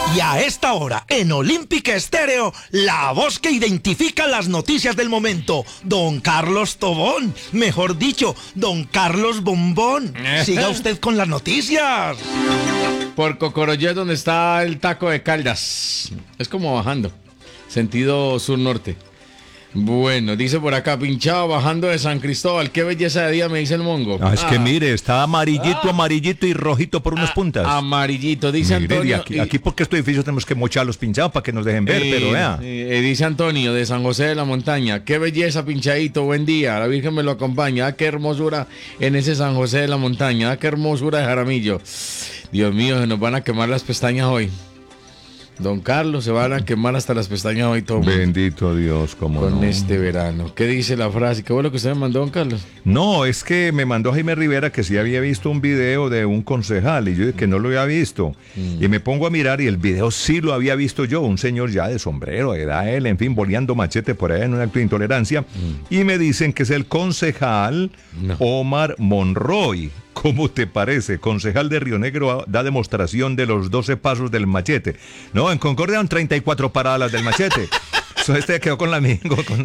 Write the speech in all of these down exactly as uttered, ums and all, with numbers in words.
Y a esta hora, en Olímpica Estéreo, la voz que identifica las noticias del momento, don Carlos Tobón, mejor dicho, don Carlos Bombón. Siga usted con las noticias. Por Cocorollé, donde está el taco de Caldas. Es como bajando, sentido sur-norte. Bueno, dice por acá, pinchado bajando de San Cristóbal. Qué belleza de día, me dice el mongo. Ah, es ah. que mire, está amarillito, ah. amarillito y rojito por unas ah, puntas. Amarillito, dice mire, Antonio. Y aquí, y... aquí porque este edificio tenemos que mochar los pinchados para que nos dejen ver, eh, pero vea. Eh, dice Antonio, de San José de la Montaña. Qué belleza, pinchadito, buen día. La Virgen me lo acompaña. Ah, qué hermosura en ese San José de la Montaña. Ah, qué hermosura de Jaramillo. Dios mío, se nos van a quemar las pestañas hoy. Don Carlos, se van a quemar hasta las pestañas hoy todo. Bendito Dios, como con no. este verano. ¿Qué dice la frase? ¿Qué fue lo que usted me mandó, don Carlos? No, es que me mandó Jaime Rivera que sí había visto un video de un concejal y yo dije que no lo había visto. Mm. Y me pongo a mirar y el video sí lo había visto yo, un señor ya de sombrero, de edad él, en fin, boleando machete por ahí en un acto de intolerancia. Mm. Y me dicen que es el concejal no. Omar Monroy. ¿Cómo te parece? Concejal de Río Negro da demostración de los doce pasos del machete. No, en Concordia eran treinta y cuatro paradas del machete. Eso este quedó con la amigo. Con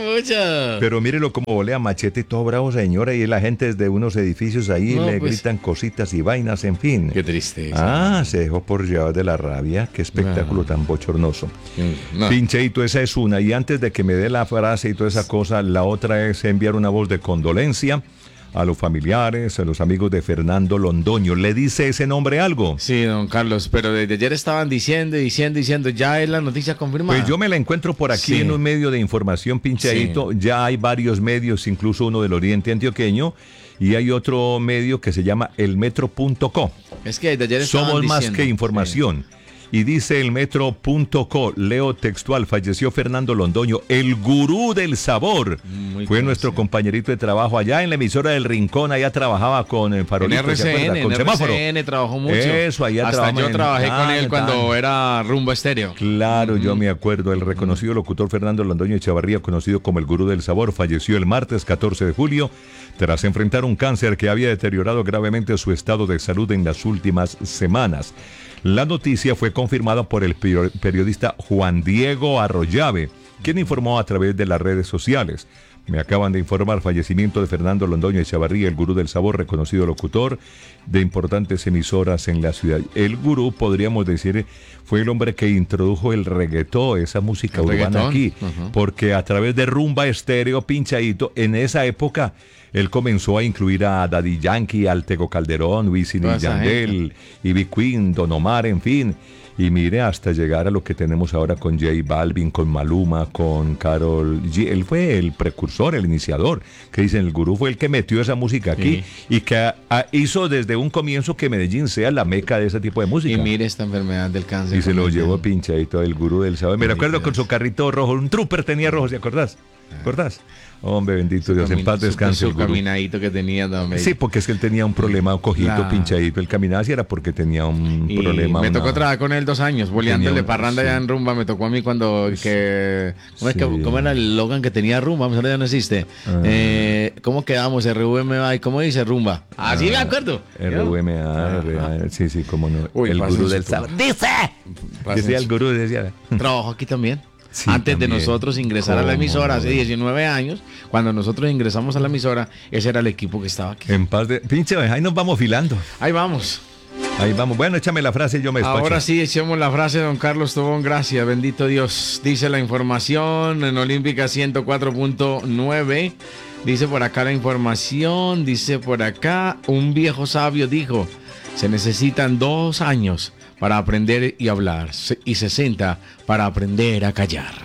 la... Pero mírelo como volea machete y todo bravo, señora. Y la gente desde unos edificios ahí no, le pues... gritan cositas y vainas, en fin. Qué tristeza. Ah, se dejó por llevar de la rabia. Qué espectáculo no. tan bochornoso. No. Pincheito, esa es una. Y antes de que me dé la frase y toda esa cosa, la otra es enviar una voz de condolencia a los familiares, a los amigos de Fernando Londoño. ¿Le dice ese nombre algo? Sí, don Carlos, pero desde ayer estaban diciendo, diciendo, diciendo, ya es la noticia confirmada. Pues yo me la encuentro por aquí sí. en un medio de información pinchadito, sí. ya hay varios medios, incluso uno del Oriente Antioqueño, y hay otro medio que se llama el metro punto co. Es que desde ayer estaban Somos diciendo, más que información. Sí. Y dice el metro punto co, leo textual, falleció Fernando Londoño, el gurú del sabor. Muy Fue nuestro compañerito de trabajo allá en la emisora del Rincón, allá trabajaba con el Farolito, en R C N, con en semáforo. R C N trabajó mucho. Eso, allá Hasta yo trabajé en... con él ah, cuando tan... era Rumbo Estéreo. Claro, mm-hmm. yo me acuerdo, el reconocido locutor Fernando Londoño Echavarría, conocido como el gurú del sabor, falleció el martes catorce de julio tras enfrentar un cáncer que había deteriorado gravemente su estado de salud en las últimas semanas. La noticia fue confirmada por el periodista Juan Diego Arroyave, quien informó a través de las redes sociales. Me acaban de informar fallecimiento de Fernando Londoño Echavarría, el gurú del sabor, reconocido locutor de importantes emisoras en la ciudad. El gurú, podríamos decir, fue el hombre que introdujo el reggaetón, esa música el urbana reggaetón. aquí, Uh-huh. porque a través de Rumba Estéreo, pinchadito, en esa época él comenzó a incluir a Daddy Yankee, al Tego Calderón, Wisin y Yandel, Ivy Queen, Don Omar, en fin. Y mire, hasta llegar a lo que tenemos ahora con J Balvin, con Maluma, con Karol G. Él fue el precursor, el iniciador, que dicen, el gurú fue el que metió esa música aquí sí. y que a, a, hizo desde un comienzo que Medellín sea la meca de ese tipo de música. Y mire esta enfermedad del cáncer. Y se lo llevó pinchadito el gurú del sabor. Me recuerdo con su carrito rojo, un trooper tenía rojo, ¿te acordás? ¿Te acordás? Hombre, bendito su Dios, camino, en paz descanse. Su, su caminadito que tenía también. Sí, porque es que él tenía un problema, un cojito, claro. pinchadito. Él caminaba así era porque tenía un y problema. Me una... tocó trabajar con él dos años, boleándole un... parranda sí. ya en Rumba. Me tocó a mí cuando... que ¿Cómo, sí. es que, ¿Cómo era el Logan que tenía Rumba? Ahora ya no existe. Ah. Eh, ¿Cómo quedamos? R V M A. ¿Y cómo dice Rumba? Ah, sí, me acuerdo. R V M A, R A, sí, sí, cómo no. Uy, el gurú del sabor. ¡Dice! Decía el gurú, decía. Trabajo aquí también. Sí, antes también. de nosotros ingresar a la emisora hace diecinueve años, cuando nosotros ingresamos a la emisora, ese era el equipo que estaba aquí. En paz de... Pinche, ahí nos vamos filando. Ahí vamos. Ahí vamos. Bueno, échame la frase y yo me despacho. Ahora sí, echemos la frase, don Carlos Tobón. Gracias, bendito Dios. Dice la información en Olímpica ciento cuatro punto nueve. Dice por acá la información, dice por acá, un viejo sabio dijo, se necesitan dos años para aprender y hablar, y sesenta para aprender a callar.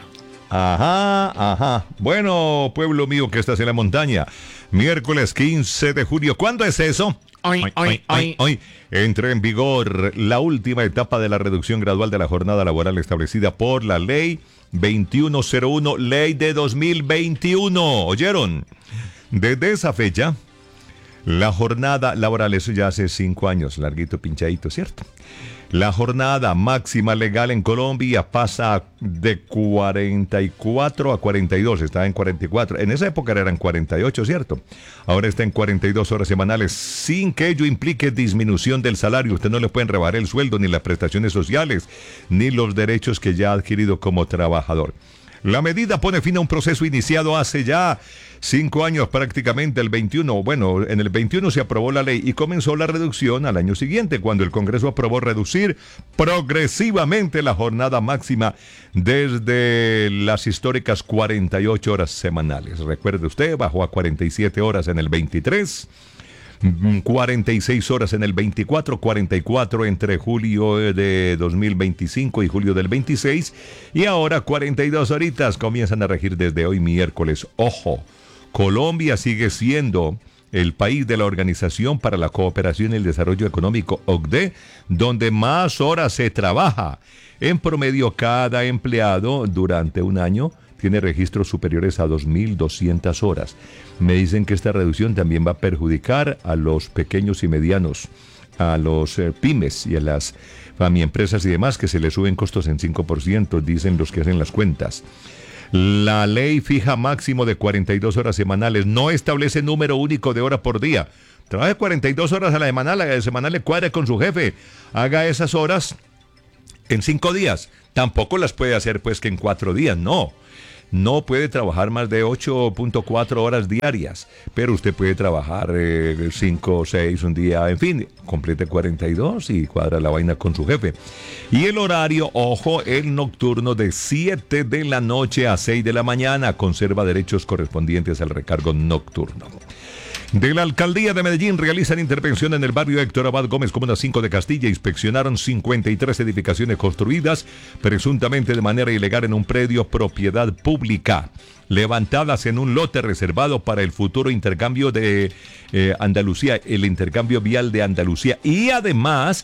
Ajá, ajá. Bueno, pueblo mío que estás en la montaña, miércoles quince de julio, ¿cuándo es eso? Hoy, hoy, hoy, hoy. hoy. Entra en vigor la última etapa de la reducción gradual de la jornada laboral establecida por la ley veintiuno cero uno, ley de dos mil veintiuno. ¿Oyeron? Desde esa fecha, la jornada laboral, eso ya hace cinco años, larguito, pinchadito, ¿cierto? La jornada máxima legal en Colombia pasa de cuarenta y cuatro a cuarenta y dos, estaba en cuarenta y cuatro. En esa época eran cuarenta y ocho, ¿cierto? Ahora está en cuarenta y dos horas semanales, sin que ello implique disminución del salario. Usted no le pueden rebajar el sueldo, ni las prestaciones sociales, ni los derechos que ya ha adquirido como trabajador. La medida pone fin a un proceso iniciado hace ya cinco años prácticamente, el veintiuno. Bueno, en el veintiuno se aprobó la ley y comenzó la reducción al año siguiente, cuando el Congreso aprobó reducir progresivamente la jornada máxima desde las históricas cuarenta y ocho horas semanales. Recuerde usted, bajó a cuarenta y siete horas en el veintitrés. cuarenta y seis horas en el veinticuatro, cuarenta y cuatro entre julio de dos mil veinticinco y julio del veintiséis, y ahora cuarenta y dos horitas comienzan a regir desde hoy miércoles. Ojo, Colombia sigue siendo el país de la Organización para la Cooperación y el Desarrollo Económico, O C D E, donde más horas se trabaja. En promedio, cada empleado durante un año tiene registros superiores a dos mil doscientas horas. Me dicen que esta reducción también va a perjudicar a los pequeños y medianos, a los eh, pymes y a las famiempresas y demás, que se les suben costos en cinco por ciento, dicen los que hacen las cuentas. La ley fija máximo de cuarenta y dos horas semanales, no establece número único de hora por día. Trabaje cuarenta y dos horas a la semana, la semana le cuadre con su jefe, haga esas horas en cinco días. Tampoco las puede hacer pues que en cuatro días, no. No puede trabajar más de ocho punto cuatro horas diarias, pero usted puede trabajar eh, cinco o seis un día, en fin, complete cuarenta y dos y cuadra la vaina con su jefe. Y el horario, ojo, el nocturno de siete de la noche a seis de la mañana, conserva derechos correspondientes al recargo nocturno. De la Alcaldía de Medellín realizan intervención en el barrio Héctor Abad Gómez, Comuna cinco de Castilla. Inspeccionaron cincuenta y tres edificaciones construidas presuntamente de manera ilegal en un predio propiedad pública, levantadas en un lote reservado para el futuro intercambio de eh, Andalucía, el intercambio vial de Andalucía. Y además,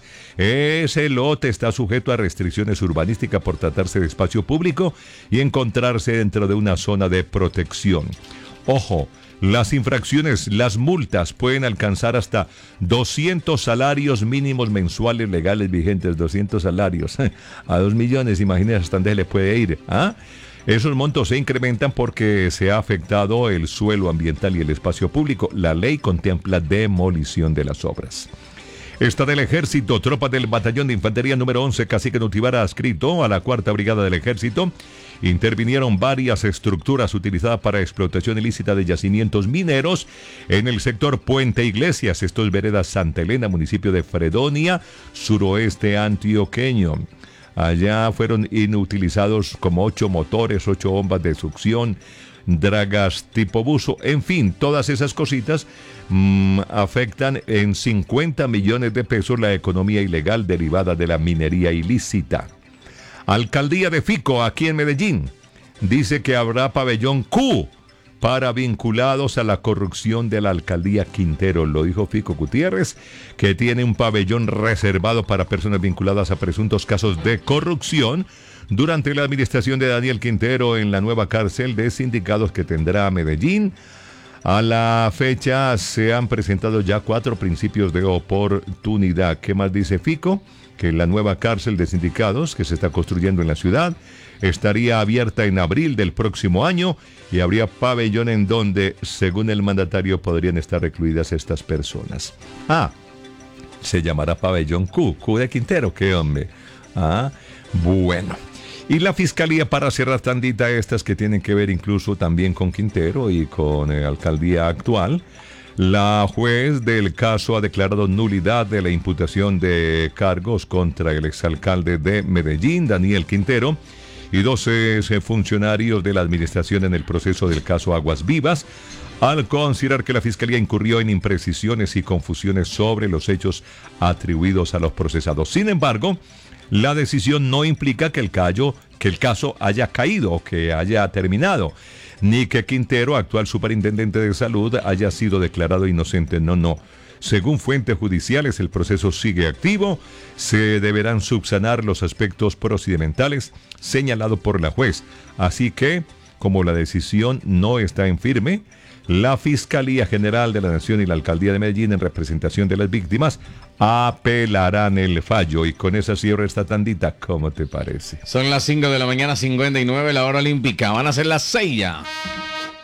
ese lote está sujeto a restricciones urbanísticas por tratarse de espacio público y encontrarse dentro de una zona de protección. Ojo, las infracciones, las multas pueden alcanzar hasta doscientos salarios mínimos mensuales legales vigentes, doscientos salarios, a dos millones, imagínense hasta dónde le puede ir, ¿ah? Esos montos se incrementan porque se ha afectado el suelo ambiental y el espacio público. La ley contempla demolición de las obras. Está del Ejército, tropas del Batallón de Infantería número once, Cacique Nutibara, adscrito a la Cuarta Brigada del Ejército, intervinieron varias estructuras utilizadas para explotación ilícita de yacimientos mineros en el sector Puente Iglesias, esto es vereda Santa Elena, municipio de Fredonia, suroeste antioqueño. Allá fueron inutilizados como ocho motores, ocho bombas de succión, dragas tipo buzo, en fin, todas esas cositas mmm, afectan en cincuenta millones de pesos la economía ilegal derivada de la minería ilícita. Alcaldía de Fico, aquí en Medellín, dice que habrá pabellón Q para vinculados a la corrupción de la alcaldía Quintero. Lo dijo Fico Gutiérrez, que tiene un pabellón reservado para personas vinculadas a presuntos casos de corrupción durante la administración de Daniel Quintero en la nueva cárcel de sindicados que tendrá Medellín. A la fecha se han presentado ya cuatro principios de oportunidad. ¿Qué más dice Fico? Que la nueva cárcel de sindicados que se está construyendo en la ciudad estaría abierta en abril del próximo año y habría pabellón en donde, según el mandatario, podrían estar recluidas estas personas. Ah, se llamará pabellón Q, Q de Quintero, qué hombre. Ah, bueno. Y la Fiscalía, para cerrar tandita estas que tienen que ver incluso también con Quintero y con la alcaldía actual, la juez del caso ha declarado nulidad de la imputación de cargos contra el exalcalde de Medellín, Daniel Quintero, y doce funcionarios de la administración en el proceso del caso Aguas Vivas, al considerar que la Fiscalía incurrió en imprecisiones y confusiones sobre los hechos atribuidos a los procesados. Sin embargo, la decisión no implica que el, callo, que el caso haya caído o que haya terminado, ni que Quintero, actual superintendente de salud, haya sido declarado inocente. No, no. Según fuentes judiciales, el proceso sigue activo. Se deberán subsanar los aspectos procedimentales señalados por la juez. Así que, como la decisión no está en firme, la Fiscalía General de la Nación y la Alcaldía de Medellín, en representación de las víctimas, apelarán el fallo. Y con esa cierro esta tandita, ¿cómo te parece? Son las cinco de la mañana, cincuenta y nueve, la hora olímpica. Van a ser las seis ya.